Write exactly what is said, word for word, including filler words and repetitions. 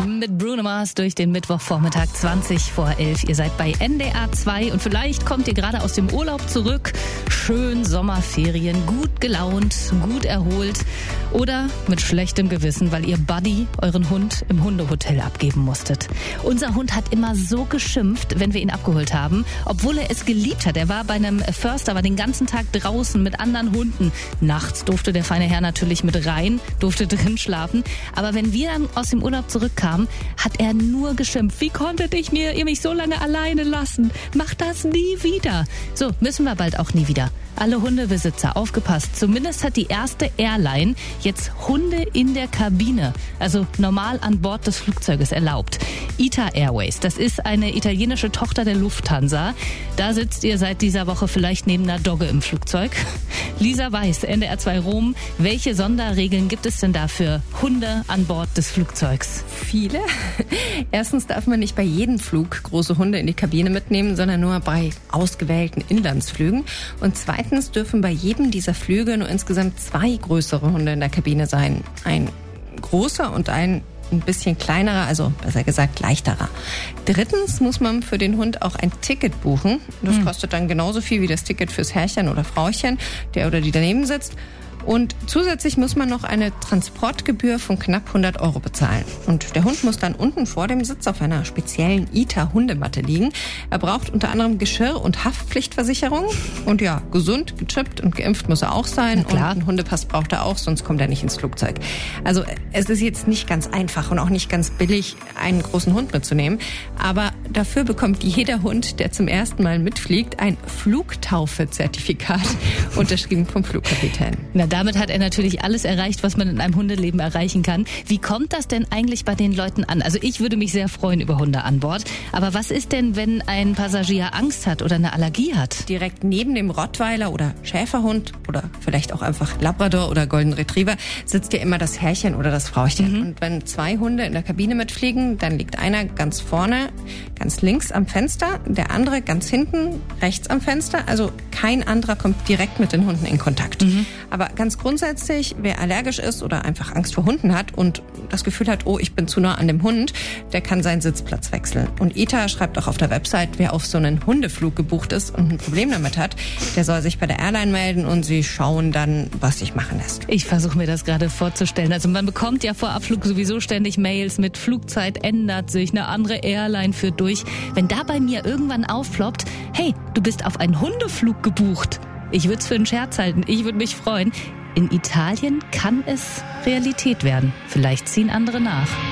mit Bruno Mars durch den Mittwochvormittag zwanzig vor elf. Ihr seid bei N D R zwei und vielleicht kommt ihr gerade aus dem Urlaub zurück. Schön Sommerferien, gut gelaunt, gut erholt oder mit schlechtem Gewissen, weil ihr Buddy, euren Hund, im Hundehotel abgeben musstet. Unser Hund hat immer so geschimpft, wenn wir ihn abgeholt haben, obwohl er es geliebt hat. Er war bei einem Förster, war den ganzen Tag draußen mit anderen Hunden. Nachts durfte der feine Herr natürlich mit rein, durfte drin schlafen. Aber wenn wir dann aus dem Urlaub zurückkamen, hat er nur geschimpft. Wie konntet ich mir, ihr mich so lange alleine lassen? Macht das nie wieder. So, müssen wir bald auch nie wieder. Alle Hundebesitzer, aufgepasst. Zumindest hat die erste Airline jetzt Hunde in der Kabine, also normal an Bord des Flugzeuges erlaubt. I T A Airways, das ist eine italienische Tochter der Lufthansa. Da sitzt ihr seit dieser Woche vielleicht neben einer Dogge im Flugzeug. Lisa Weiß, N D R zwei Rom. Welche Sonderregeln gibt es denn da für Hunde an Bord des Flugzeugs? Viele. Erstens darf man nicht bei jedem Flug große Hunde in die Kabine mitnehmen, sondern nur bei ausgewählten Inlandsflügen. Und zweitens dürfen bei jedem dieser Flüge nur insgesamt zwei größere Hunde in der Kabine sein. Ein großer und ein ein bisschen kleinerer, also besser gesagt leichterer. Drittens muss man für den Hund auch ein Ticket buchen. Das hm. kostet dann genauso viel wie das Ticket fürs Herrchen oder Frauchen, der oder die daneben sitzt. Und zusätzlich muss man noch eine Transportgebühr von knapp hundert Euro bezahlen. Und der Hund muss dann unten vor dem Sitz auf einer speziellen I T A-Hundematte liegen. Er braucht unter anderem Geschirr- und Haftpflichtversicherung. Und ja, gesund, gechippt und geimpft muss er auch sein. Und einen Hundepass braucht er auch, sonst kommt er nicht ins Flugzeug. Also es ist jetzt nicht ganz einfach und auch nicht ganz billig, einen großen Hund mitzunehmen. Aber dafür bekommt jeder Hund, der zum ersten Mal mitfliegt, ein Flugtaufe-Zertifikat, unterschrieben vom Flugkapitän. Na, damit hat er natürlich alles erreicht, was man in einem Hundeleben erreichen kann. Wie kommt das denn eigentlich bei den Leuten an? Also ich würde mich sehr freuen über Hunde an Bord. Aber was ist denn, wenn ein Passagier Angst hat oder eine Allergie hat? Direkt neben dem Rottweiler oder Schäferhund oder vielleicht auch einfach Labrador oder Golden Retriever sitzt ja immer das Herrchen oder das Frauchen. Mhm. Und wenn zwei Hunde in der Kabine mitfliegen, dann liegt einer ganz vorne, ganz links am Fenster, der andere ganz hinten, rechts am Fenster. Also kein anderer kommt direkt mit den Hunden in Kontakt. Mhm. Aber ganz grundsätzlich, wer allergisch ist oder einfach Angst vor Hunden hat und das Gefühl hat, oh, ich bin zu nah an dem Hund, der kann seinen Sitzplatz wechseln. Und I T A schreibt auch auf der Website, wer auf so einen Hundeflug gebucht ist und ein Problem damit hat, der soll sich bei der Airline melden und sie schauen dann, was sich machen lässt. Ich versuche mir das gerade vorzustellen. Also man bekommt ja vor Abflug sowieso ständig Mails mit Flugzeit ändert sich, eine andere Airline führt durch. Wenn da bei mir irgendwann aufploppt, hey, du bist auf einen Hundeflug gebucht. Ich würde es für einen Scherz halten. Ich würde mich freuen. In Italien kann es Realität werden. Vielleicht ziehen andere nach.